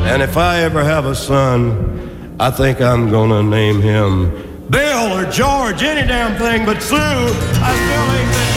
And if I ever have a son, I think I'm gonna name him Bill or George, any damn thing but Sue. I still ain't that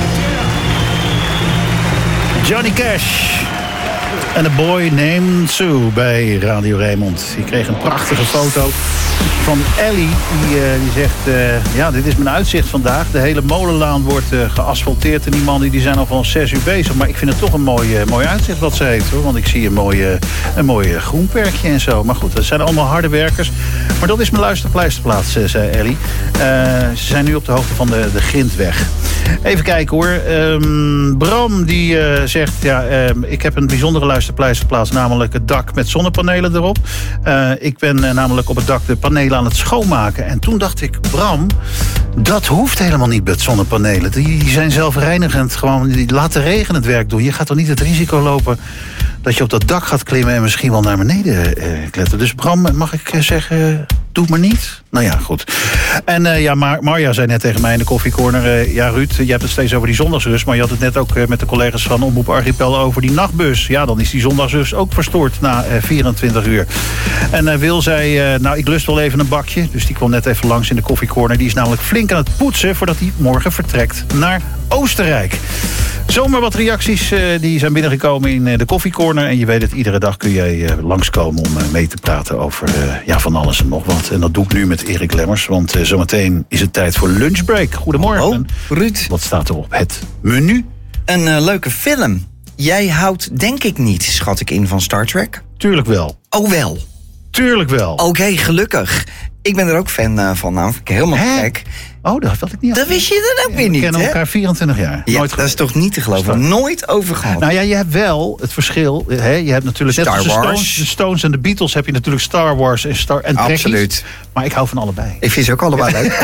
man. Johnny Cash. En een boy named Sue bij Radio Rijnmond. Je kreeg een prachtige foto van Ellie. Die zegt, ja, dit is mijn uitzicht vandaag. De hele molenlaan wordt geasfalteerd. En die mannen die zijn al van 6 uur bezig. Maar ik vind het toch een mooi uitzicht wat ze heeft, hoor. Want ik zie een mooi groenperkje en zo. Maar goed, dat zijn allemaal harde werkers. Maar dat is mijn luisterpleisterplaats, zei Ellie. Ze zijn nu op de hoogte van de Grindweg. Even kijken, hoor. Bram die zegt, ja, ik heb een bijzondere luisterpleisterplaats, namelijk het dak met zonnepanelen erop. Ik ben namelijk op het dak de panelen aan het schoonmaken. En toen dacht ik, Bram, dat hoeft helemaal niet met zonnepanelen. Die zijn zelfreinigend. Gewoon, laat de regen het werk doen. Je gaat toch niet het risico lopen dat je op dat dak gaat klimmen en misschien wel naar beneden kletteren. Dus Bram, mag ik zeggen, doe maar niet? Nou ja, goed. En ja, Marja zei net tegen mij in de koffiecorner, ja Ruud, je hebt het steeds over die zondagsrust, maar je had het net ook met de collega's van Omroep Archipel over die nachtbus. Ja, dan is die zondagsrust ook verstoord na 24 uur. En Wil zei, nou, ik lust wel even een bakje. Dus die kwam net even langs in de koffiecorner. Die is namelijk flink aan het poetsen voordat hij morgen vertrekt naar Oostenrijk. Zomaar wat reacties die zijn binnengekomen in de koffiecorner. En je weet het, iedere dag kun jij langskomen om mee te praten over van alles en nog wat. En dat doe ik nu met Erik Lemmers, want zometeen is het tijd voor lunchbreak. Goedemorgen. Oh, Ruud. Wat staat er op het menu? Een leuke film. Jij houdt, denk ik niet, schat ik in, van Star Trek? Tuurlijk wel. Oh, wel. Tuurlijk wel. Oké, gelukkig. Ik ben er ook fan van, namelijk helemaal gek. Oh, dat had ik niet. Dat wist je dan ook weer niet, hè? We kennen elkaar 24 jaar. Ja, dat is toch niet te geloven? Nooit over gehad. Nou ja, je hebt wel het verschil. Hè? Je hebt natuurlijk Star Wars. De Stones en de Beatles heb je natuurlijk Star Wars en Absoluut. Maar ik hou van allebei. Ik vind ze ook allebei leuk.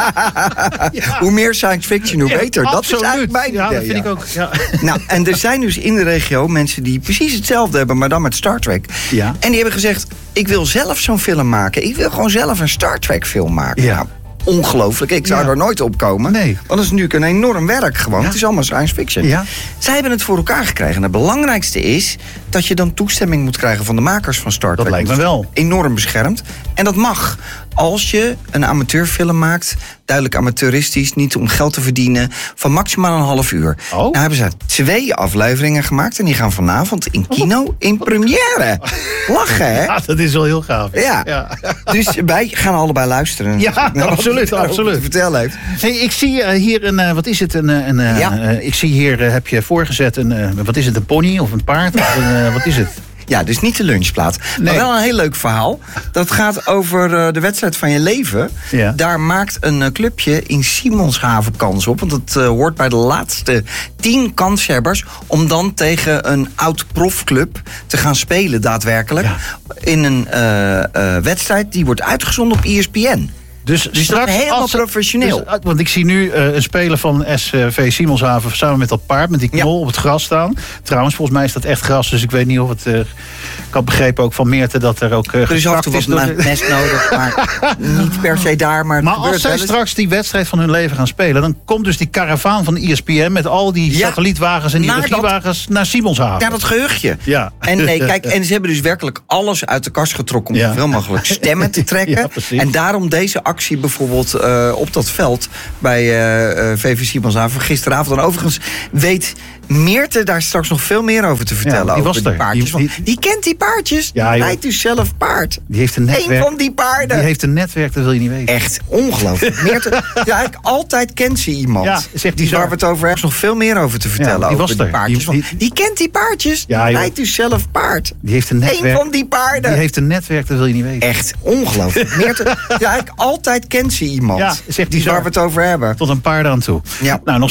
Ja. Hoe meer science fiction, hoe beter. Dat absoluut. is eigenlijk mijn idee. Ja, dat vind ik ook. Ja. Nou, en er zijn dus in de regio mensen die precies hetzelfde hebben, maar dan met Star Trek. Ja. En die hebben gezegd, ik wil zelf zo'n film maken. Ik wil gewoon zelf een Star Trek film maken. Ja. Nou, ongelooflijk. Ik zou er nooit op komen. Nee. Want dat is natuurlijk een enorm werk gewoon. Ja. Het is allemaal science fiction. Ja. Zij hebben het voor elkaar gekregen. En het belangrijkste is dat je dan toestemming moet krijgen van de makers van Star Trek. Dat lijkt me wel. Enorm beschermd. En dat mag. Als je een amateurfilm maakt, duidelijk amateuristisch, niet om geld te verdienen, van maximaal een half uur. Oh. Nou hebben ze 2 afleveringen gemaakt en die gaan vanavond in kino in première. Lachen, hè? Ja, dat is wel heel gaaf. Ja. Dus wij gaan allebei luisteren. Ja, absoluut. Te vertellen heeft. Hey, ik zie hier een, wat is het? Ik zie hier, heb je voorgezet wat is het, een pony of een paard? Wat is het? Ja, dus niet de lunchplaat. Nee. Maar wel een heel leuk verhaal. Dat gaat over de wedstrijd van je leven. Ja. Daar maakt een clubje in Simonshaven kans op. Want het hoort bij de laatste 10 kanshebbers om dan tegen een oud profclub te gaan spelen daadwerkelijk. Ja. In een wedstrijd die wordt uitgezonden op ESPN. Dus straks helemaal professioneel. Dus, want ik zie nu een speler van SV Simonshaven samen met dat paard, met die knol op het gras staan. Trouwens, volgens mij is dat echt gras, dus ik weet niet of het... ik had begrepen ook van Meerte dat er ook er is af en toe wat mest nodig, maar niet per se daar. Maar als zij straks die wedstrijd van hun leven gaan spelen, dan komt dus die karavaan van ESPN met al die satellietwagens en die regiewagens naar Simonshaven. Naar dat geheugdje. Ja. En nee, kijk, en ze hebben dus werkelijk alles uit de kast getrokken om zoveel mogelijk stemmen te trekken. Ja, en daarom deze actie bijvoorbeeld op dat veld bij VV Simonshaven gisteravond. En overigens weet Meerte daar straks nog veel meer over te vertellen. Ja, die was over die paardjes. Die kent die paardjes. Ja, die rijdt dus zelf paard. Die heeft een netwerk. Eén van die paarden. Die heeft een netwerk, dat wil je niet weten. Echt ongelooflijk. Meerte, eigenlijk altijd kent ze iemand. Ja, zegt die waar we het over hebben. Nog veel meer over te vertellen over die paardjes. Die kent die paardjes. Ja, die rijdt dus zelf paard. Die heeft een netwerk. Eén van die paarden. Die heeft een netwerk, dat wil je niet weten. Echt ongelooflijk. Meerte, eigenlijk altijd kent ze iemand. Ja, zegt die waar we het over hebben. Tot een paarden aan toe. Ja. Nou, nog